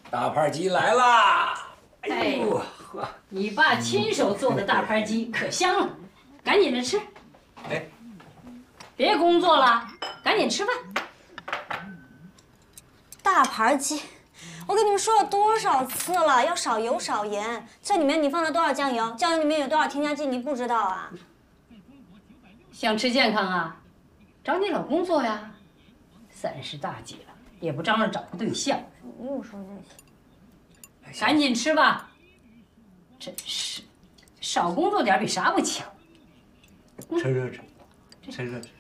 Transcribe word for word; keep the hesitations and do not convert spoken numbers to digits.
大盘鸡来啦！哎呦呵，你爸亲手做的大盘鸡可香了，赶紧的吃。 哎， 别工作了，赶紧吃饭。 大盘鸡，我跟你们说了多少次了，要少油少盐。这里面你放了多少酱油？酱油里面有多少添加剂？你不知道啊？ 想吃健康啊？找你老公做呀。三十大几了，也不张罗找个对象。 你又说这些， 赶紧吃吧。真是，少工作点比啥不强。 吃吃吃，吃吃吃。